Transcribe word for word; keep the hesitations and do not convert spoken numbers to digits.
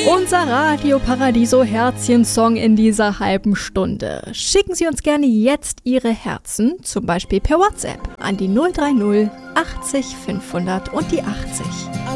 Unser Radio Paradiso Herzchen-Song in dieser halben Stunde. Schicken Sie uns gerne jetzt Ihre Herzen, zum Beispiel per WhatsApp, an die null drei null achtzig fünfhundert und die achtzig.